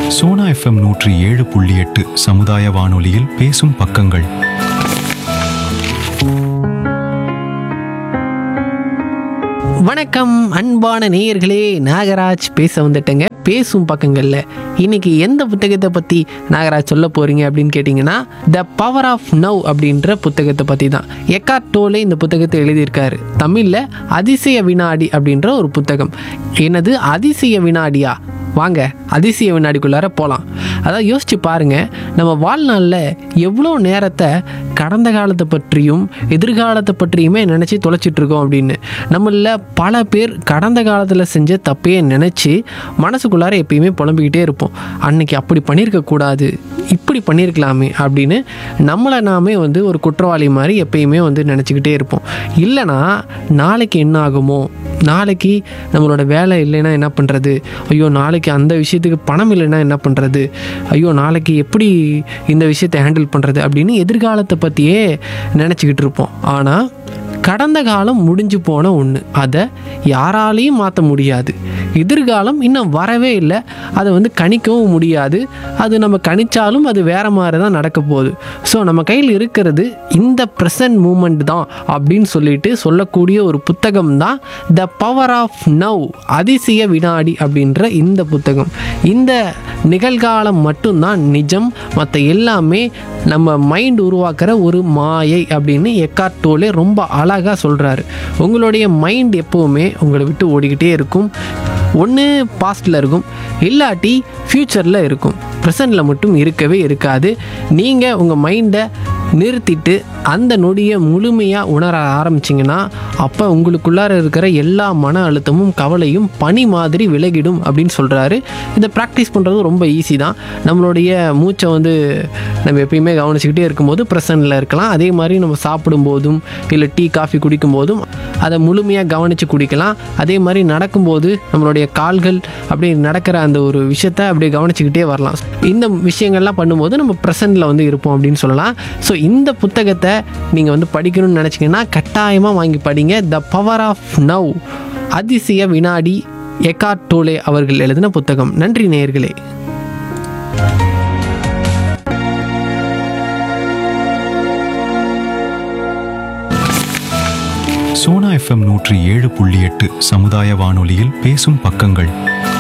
Sona FM 107.8 சமுதாய வானொலியில் பேசும் பக்கங்கள். வணக்கம் அன்பான நேயர்களே, நாகராஜ் பேச வந்துட்டேங்க. பேசும் பக்கங்களில் இன்னைக்கு எந்த புத்தகத்தை பற்றி நாகராஜ் சொல்ல போகிறீங்க அப்படின்னு கேட்டிங்கன்னா, த பவர் ஆஃப் நவ் அப்படின்ற புத்தகத்தை பற்றி தான். எக்கார்ட் டோலே இந்த புத்தகத்தை எழுதியிருக்காரு. தமிழில் அதிசய வினாடி அப்படின்ற ஒரு புத்தகம். என்னது அதிசய வினாடியா? வாங்க அதிசய வினாடிக்குள்ளார போகலாம். அதாவது யோசிச்சு பாருங்க, நம்ம வாழ்நாளில் எவ்வளோ நேரத்தை கடந்த காலத்தை பற்றியும் எதிர்காலத்தை பற்றியுமே நினச்சி தொலைச்சிட்ருக்கோம் அப்படின்னு. நம்மள பல பேர் கடந்த காலத்தில் செஞ்ச தப்பையே நினச்சி மனசுக்குள்ளார எப்பயுமே புலம்பிக்கிட்டே இருப்போம். அன்னைக்கு அப்படி பண்ணியிருக்கக்கூடாது, இப்படி பண்ணியிருக்கலாமே அப்படின்னு நம்மளை நாமே ஒரு குற்றவாளி மாதிரி எப்பயுமே நினச்சிக்கிட்டே இருப்போம். இல்லைனா நாளைக்கு என்ன ஆகுமோ, நாளைக்கு நம்மளோட வேலை இல்லைன்னா என்ன பண்ணுறது, ஐயோ நாளைக்கு அந்த விஷயத்துக்கு பணம் இல்லைன்னா என்ன பண்ணுறது, ஐயோ நாளைக்கு எப்படி இந்த விஷயத்தை ஹேண்டில் பண்ணுறது அப்படின்னு எதிர்காலத்தை பற்றியே நினச்சிக்கிட்டு இருப்போம். ஆனால் கடந்த காலம் முடிஞ்சு போன ஒன்று, அதை யாராலையும் மாற்ற முடியாது. எதிர்காலம் இன்னும் வரவே இல்லை, அதை கணிக்கவும் முடியாது. அது நம்ம கணிச்சாலும் அது வேற மாதிரி தான் நடக்க போகுது. ஸோ நம்ம கையில் இருக்கிறது இந்த ப்ரெசன்ட் மூமெண்ட் தான் அப்படின்னு சொல்லக்கூடிய ஒரு புத்தகம் தான் த பவர் ஆஃப் நவ், அதிசய வினாடி அப்படின்ற இந்த புத்தகம். இந்த நிகழ்காலம் மட்டும்தான் நிஜம், மற்ற எல்லாமே நம்ம மைண்ட் உருவாக்குற ஒரு மாயை அப்படின்னு எக்கார்ட் டோலே ரொம்ப அழகாக சொல்கிறாரு. உங்களுடைய மைண்ட் எப்போவுமே உங்களை விட்டு ஓடிக்கிட்டே இருக்கும். ஒன்று பாஸ்டில் இருக்கும், இல்லாட்டி ஃப்யூச்சரில் இருக்கும். ப்ரெசண்டில் மட்டும் இருக்கவே இருக்காது. நீங்கள் உங்கள் மைண்டை நிறுத்திட்டு அந்த நொடியை முழுமையாக உணர ஆரம்பிச்சிங்கன்னா அப்போ உங்களுக்குள்ளார இருக்கிற எல்லா மன அழுத்தமும் கவலையும் பனி மாதிரி விலகிடும் அப்படின்னு சொல்கிறாரு. இதை ப்ராக்டிஸ் பண்ணுறது ரொம்ப ஈஸி தான். நம்மளுடைய மூச்சை நம்ம எப்பயுமே கவனிச்சுக்கிட்டே இருக்கும்போது ப்ரெசண்டில் இருக்கலாம். அதே மாதிரி நம்ம சாப்பிடும்போதும் இல்லை டீ காஃபி குடிக்கும்போதும் அதை முழுமையாக கவனித்து குடிக்கலாம். அதே மாதிரி நடக்கும்போது நம்மளுடைய கால்கள் அப்படி நடக்கிற அந்த ஒரு விஷயத்தை அப்படியே கவனிச்சுக்கிட்டே வரலாம். இந்த விஷயங்கள்லாம் பண்ணும்போது நம்ம ப்ரெசண்டில் இருப்போம் அப்படின்னு சொல்லலாம். ஸோ இந்த புத்தகத்தை நீங்கள் படிக்கணும்னு நினச்சிங்கன்னா கட்டாயமாக வாங்கி படிங்க. த பவர் ஆஃப் நவ், அதிசய வினாடி, எக்கார்ட் டோலே அவர்கள் எழுதின புத்தகம். நன்றி நேயர்களே. சோனா எஃப்எம் 107.8 சமுதாய வானொலியில் பேசும் பக்கங்கள்.